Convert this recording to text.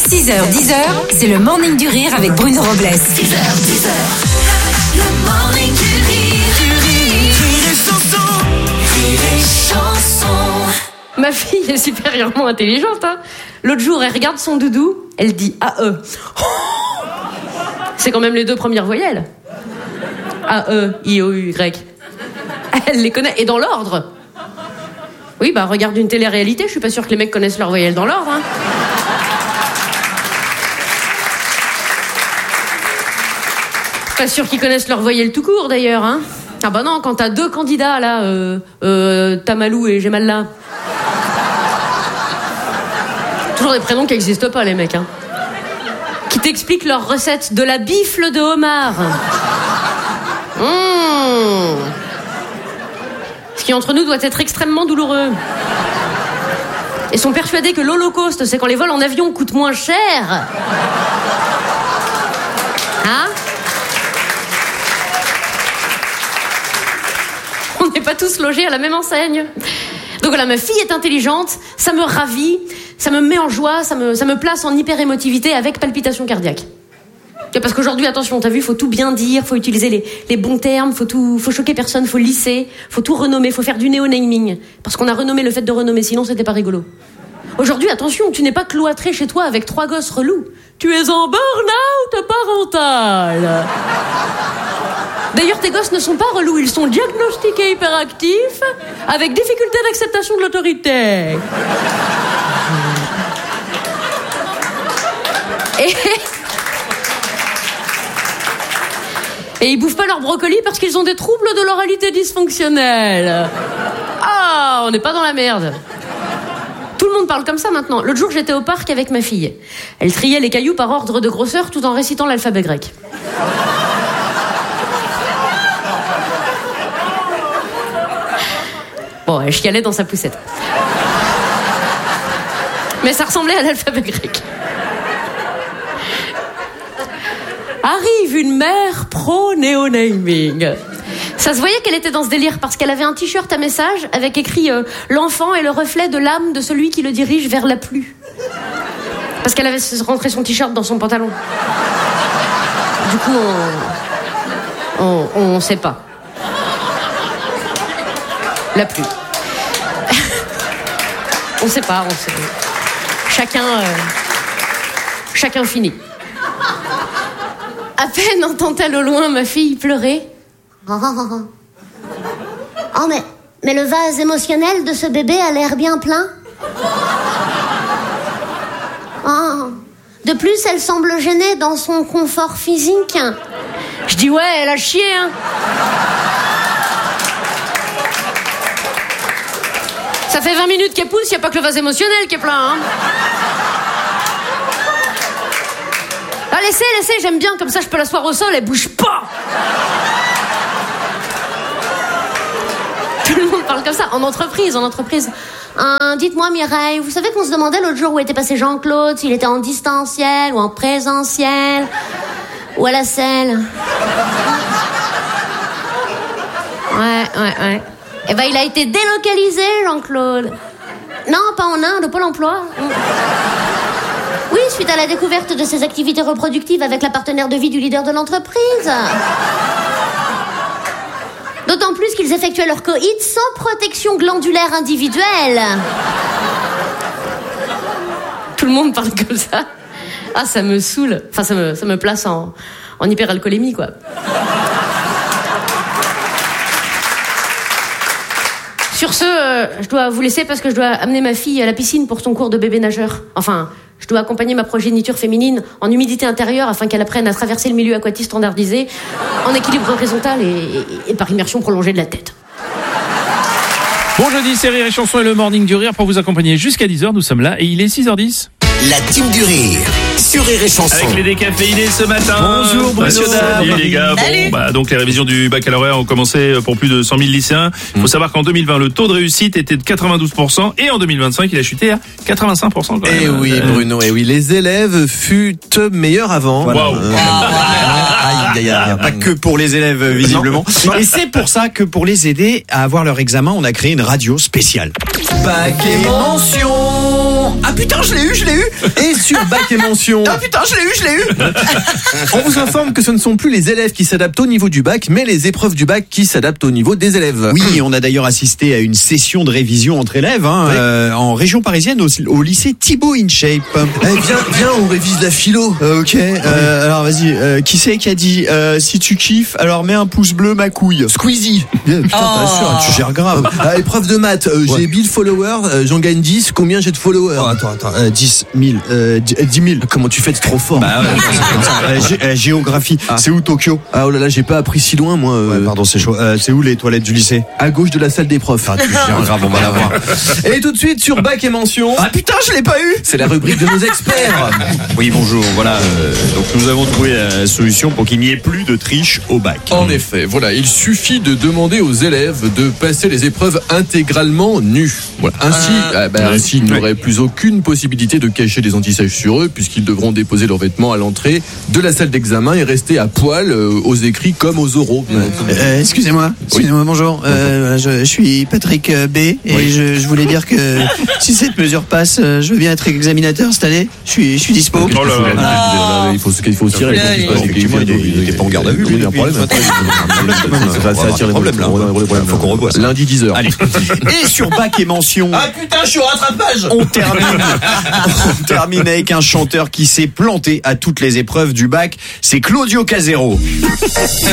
6h-10h, c'est le Morning du Rire avec Bruno Robles. 6h-10h, le Morning du Rire. Rire et chanson, Rire et chanson. Ma fille est supérieurement intelligente, hein. L'autre jour, elle regarde son doudou, elle dit AE. C'est quand même les deux premières voyelles. AE, I-O-U-Y. Elle les connaît, et dans l'ordre. Oui, bah regarde une télé-réalité, je suis pas sûre que les mecs connaissent leurs voyelles dans l'ordre, hein. Pas sûr qu'ils connaissent leurs voyelles tout court, d'ailleurs, hein. Ah bah non, quand t'as deux candidats, là, Tamalou et Gemalla. Toujours des prénoms qui n'existent pas, les mecs, hein. Qui t'expliquent leur recette de la bifle de homard. Ce qui, entre nous, doit être extrêmement douloureux. Et sont persuadés que l'Holocauste, c'est quand les vols en avion coûtent moins cher. Hein ? On n'est pas tous logés à la même enseigne. Donc voilà, ma fille est intelligente, ça me ravit, ça me met en joie, ça me place en hyper-émotivité avec palpitations cardiaques. Parce qu'aujourd'hui, attention, t'as vu, faut tout bien dire, faut utiliser les bons termes, faut choquer personne, faut lisser, faut tout renommer, faut faire du néo-naming. Parce qu'on a renommé le fait de renommer, sinon c'était pas rigolo. Aujourd'hui, attention, tu n'es pas cloîtré chez toi avec 3 gosses relous. Tu es en burn-out parental. D'ailleurs, tes gosses ne sont pas relous, ils sont diagnostiqués hyperactifs, avec difficulté d'acceptation de l'autorité. Et ils bouffent pas leur brocoli parce qu'ils ont des troubles de l'oralité dysfonctionnelle. Ah, on n'est pas dans la merde. Tout le monde parle comme ça maintenant. L'autre jour, j'étais au parc avec ma fille. Elle triait les cailloux par ordre de grosseur tout en récitant l'alphabet grec. Bon, elle chialait dans sa poussette. Mais ça ressemblait à l'alphabet grec. Arrive une mère pro-néo-naming. Ça se voyait qu'elle était dans ce délire parce qu'elle avait un t-shirt à message avec écrit « L'enfant est le reflet de l'âme de celui qui le dirige vers la pluie ». Parce qu'elle avait rentré son t-shirt dans son pantalon. Du coup, on sait pas. La pluie. On sait pas, on sait. Chacun finit. À peine entend-elle au loin ma fille pleurer. Oh, mais le vase émotionnel de ce bébé a l'air bien plein. Oh. De plus, elle semble gênée dans son confort physique. Je dis ouais, elle a chié, hein. Ça fait 20 minutes qu'elle pousse, y a pas que le vase émotionnel qui est plein, hein. Ah, laissez, j'aime bien, comme ça je peux l'asseoir au sol, elle bouge pas. Tout le monde parle comme ça, en entreprise. Dites-moi Mireille, vous savez qu'on se demandait l'autre jour où était passé Jean-Claude, s'il était en distanciel ou en présentiel, ou à la selle. Ouais. Eh ben il a été délocalisé, Jean-Claude. Non, pas en Inde, au Pôle emploi. Oui, suite à la découverte de ses activités reproductives avec la partenaire de vie du leader de l'entreprise. D'autant plus qu'ils effectuaient leur coït sans protection glandulaire individuelle. Tout le monde parle comme ça. Ah, ça me saoule. Enfin, ça me place en hyperalcoolémie, quoi. Sur ce, je dois vous laisser parce que je dois amener ma fille à la piscine pour son cours de bébé nageur. Enfin, je dois accompagner ma progéniture féminine en humidité intérieure afin qu'elle apprenne à traverser le milieu aquatique standardisé en équilibre horizontal et par immersion prolongée de la tête. Bon jeudi, c'est Rire et Chanson et le Morning du Rire pour vous accompagner jusqu'à 10h. Nous sommes là et il est 6h10. La team du rire sur Rire et Chanson. Avec les décaféinés ce matin. Bonjour Bruno. Salut les gars. Bon, donc les révisions du baccalauréat ont commencé pour plus de 100 000 lycéens. Il faut savoir qu'en 2020, le taux de réussite était de 92% et en 2025, il a chuté à 85% quand même. Eh oui Bruno, eh oui, les élèves furent meilleurs avant. Waouh. Il n'y a pas que pour les élèves visiblement. Et c'est pour ça que pour les aider à avoir leur examen, on a créé une radio spéciale. Bac et mention. mention. Ah putain, je l'ai eu. Et sur bac et mention, Ah putain, je l'ai eu. on vous informe que ce ne sont plus les élèves qui s'adaptent au niveau du bac, mais les épreuves du bac qui s'adaptent au niveau des élèves. Oui, on a d'ailleurs assisté à une session de révision entre élèves en région parisienne au lycée Thibaut InShape. Viens, on révise la philo. Ok, alors vas-y, qui c'est qui a dit si tu kiffes, alors mets un pouce bleu ma couille. Squeezie. Putain, t'as sûr, Tu gères grave. épreuve de maths, j'ai 1000 followers, j'en gagne 10, combien j'ai de followers? Attends, 10 000, 10 000. Comment tu fais, t'es trop fort. Bah ouais, c'est comme ça. Géographie, c'est où Tokyo? Ah oh là là, j'ai pas appris si loin moi. Pardon, c'est chaud. C'est où les toilettes du lycée? À gauche de la salle des profs. Tu gères grave, on va la voir. Et tout de suite sur bac et mention. Ah putain, je l'ai pas eu. C'est la rubrique de nos experts. Oui, bonjour. Voilà. Donc nous avons trouvé la solution pour qu'il n'y ait plus de triche au bac. En effet, voilà, il suffit de demander aux élèves de passer les épreuves intégralement nus. Voilà. Ainsi, ils n'auraient plus aucune possibilité de cacher des antisèches sur eux, puisqu'ils devront déposer leurs vêtements à l'entrée de la salle d'examen et rester à poil aux écrits comme aux oraux. Excusez-moi, bonjour. Je suis Patrick B et je voulais dire que si cette mesure passe, je veux bien être examinateur cette année. Je suis dispo. Oh là là. Il faut se tirer. Effectivement, il était pas en garde à vue. Il y a un problème. Ça attire les problèmes là. Faut qu'on revoie ça. Lundi 10h. Allez. Et sur bac et mention. Ah putain, je suis au rattrapage. On termine avec un chanteur qui s'est planté à toutes les épreuves du bac. C'est Claudio Casero.